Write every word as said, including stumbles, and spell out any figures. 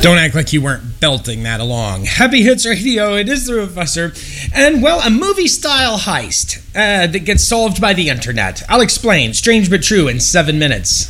Don't act like you weren't belting that along. Happy Hits Radio, it is the Professor. And, well, a movie-style heist uh, that gets solved by the internet. I'll explain, strange but true, in seven minutes.